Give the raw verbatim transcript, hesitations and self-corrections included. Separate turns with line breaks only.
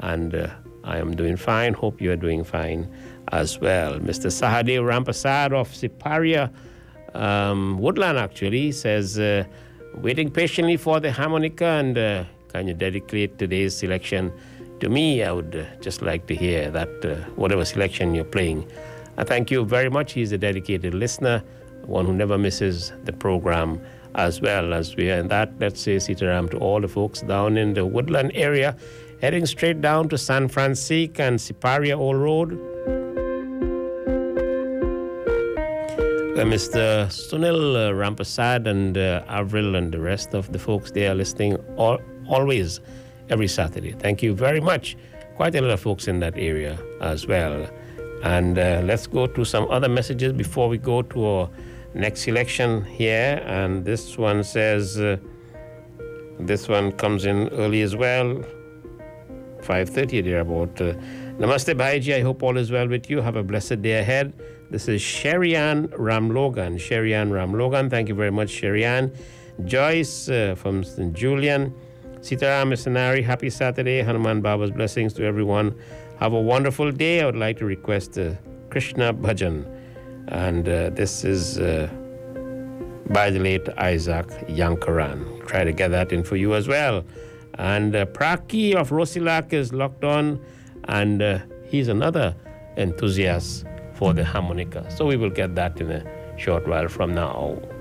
and uh, I am doing fine. Hope you are doing fine as well. Mister Sahadev Rampasad of Siparia, um, Woodland actually, says, uh, waiting patiently for the harmonica, and uh, can you dedicate today's selection to me? I would uh, just like to hear that, uh, whatever selection you're playing. I thank you very much. He's a dedicated listener, one who never misses the program. As well as we are in that, let's say Sitaram to all the folks down in the Woodland area, heading straight down to San Francisco and Siparia Old Road. Uh, Mister Sunil uh, Rampasad and uh, Avril and the rest of the folks, they are listening all, always, every Saturday. Thank you very much. Quite a lot of folks in that area as well. And uh, let's go to some other messages before we go to our next selection here. And this one says, uh, this one comes in early as well, five thirty thereabout. Uh, Namaste Bhaiji, I hope all is well with you. Have a blessed day ahead. This is Sherian Ramlogan. Sherian Ramlogan, thank you very much, Sherian. Joyce uh, from Saint Julian. Sitaram Missionary, happy Saturday. Hanuman Baba's blessings to everyone. Have a wonderful day. I would like to request uh, Krishna Bhajan. And uh, this is uh, by the late Isaac Yankaran. Try to get that in for you as well. And uh, Praki of Rosilak is locked on, and uh, he's another enthusiast for the harmonica. So we will get that in a short while from now.